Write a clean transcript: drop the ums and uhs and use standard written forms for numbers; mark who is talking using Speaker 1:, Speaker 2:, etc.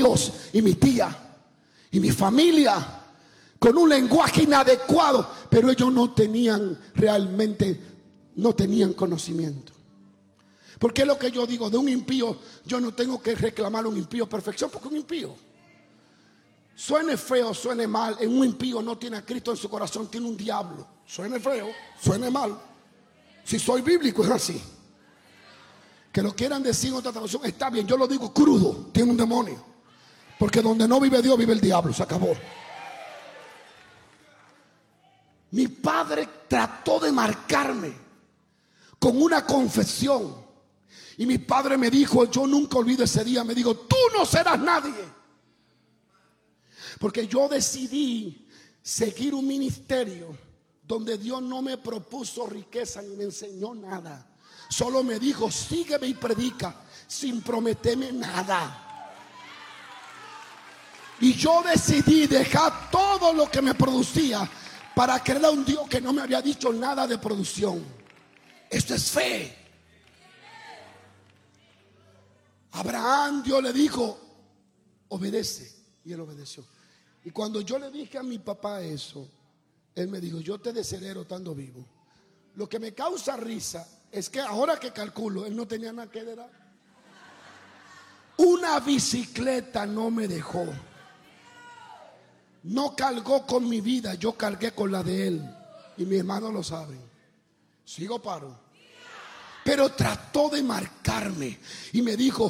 Speaker 1: y mi tía y mi familia con un lenguaje inadecuado, pero ellos no tenían realmente, no tenían conocimiento. Porque es lo que yo digo, de un impío yo no tengo que reclamar a un impío perfección, porque un impío, suene feo, suene mal, en un impío no tiene a Cristo en su corazón, tiene un diablo. Suene feo, suene mal, si soy bíblico es así. Que lo quieran decir en otra traducción, está bien, yo lo digo crudo, tiene un demonio. Porque donde no vive Dios, vive el diablo, se acabó. Mi padre trató de marcarme con una confesión. Y mi padre me dijo, yo nunca olvido ese día, me dijo, tú no serás nadie. Porque yo decidí seguir un ministerio donde Dios no me propuso riqueza ni me enseñó nada. Solo me dijo, sígueme y predica, sin prometerme nada. Y yo decidí dejar todo lo que me producía para creer a un Dios que no me había dicho nada de producción. Esto es fe. Abraham, Dios le dijo, obedece. Y él obedeció. Y cuando yo le dije a mi papá eso, él me dijo, yo te desheredo estando vivo. Lo que me causa risa es que ahora que calculo, él no tenía nada que dar. Una bicicleta no me dejó. No cargó con mi vida, yo cargué con la de él. Y mis hermanos lo saben. Sigo paro. Pero trató de marcarme y me dijo,